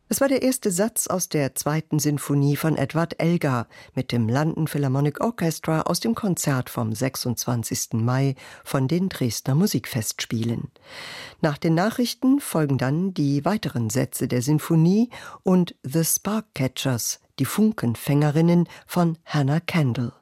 Es war der erste Satz aus der zweiten Sinfonie von Edward Elgar mit dem London Philharmonic Orchestra aus dem Konzert vom 26. Mai von den Dresdner Musikfestspielen. Nach den Nachrichten folgen dann die weiteren Sätze der Sinfonie und The Sparkcatchers, die Funkenfängerinnen von Hannah Kendall.